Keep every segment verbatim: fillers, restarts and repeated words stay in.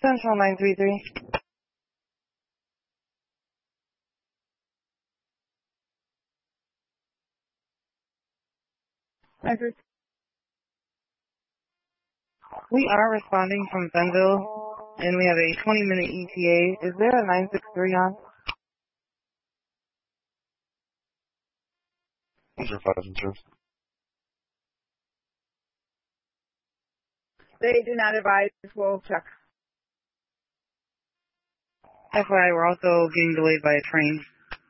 Central nine three three. We are responding from Fenville, and we have a twenty minute E T A. Is there a nine six three on? Those are five and six. They do not advise. We'll check. F Y I, we're also getting delayed by a train.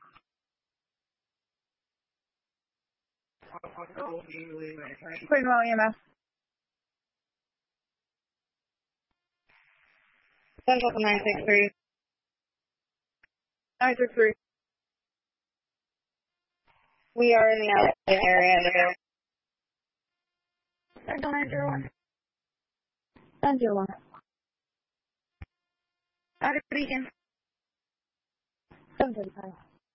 Queenville E M S. Central nine six three. nine six three. We are in the L A area. Central nine zero one. nine zero one. Out of Beacon. seven thirty-five.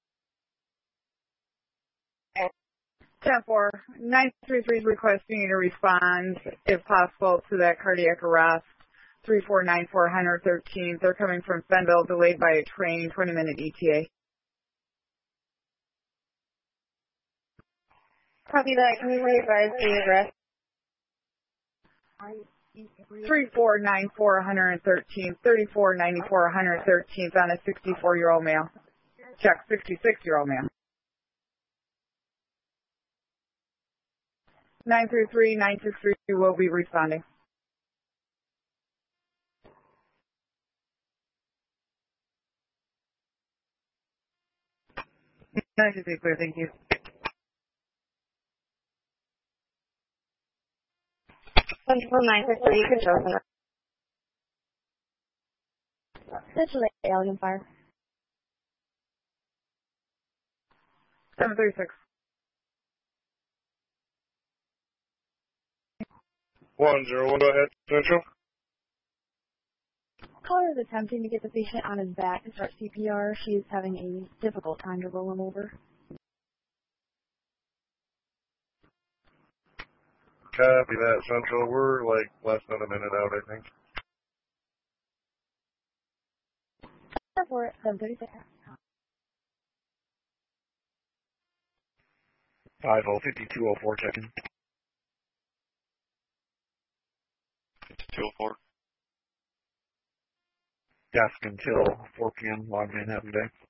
ten four. nine three three is requesting you to respond, if possible, to that cardiac arrest. three four nine four one one three. They're coming from Fenville, delayed by a train, twenty minute E T A. Copy that. Can you re-advise the address? three four nine four one one three. thirty-four ninety-four one one three on a sixty-four year old male. Check, sixty-six year old male. nine three three nine six three will be responding. nine six three clear, thank you. Central nine six three, control center. This is the alien fire. seven three six. One zero one, go ahead, Central. Caller is attempting to get the patient on his back to start C P R. She is having a difficult time to roll him over. Copy that, Central. We're like less than a minute out, I think. For it, seven thirty-six. five oh fifty-two oh four, checking. two oh four. Desk until four p m Log in, happy day.